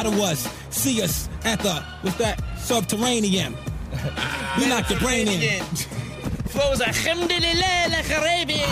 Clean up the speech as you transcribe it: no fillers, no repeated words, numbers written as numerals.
battle us. See us at the, what's that? Subterranean. We knock your brain in. Flows alhamdulillah la kharabi.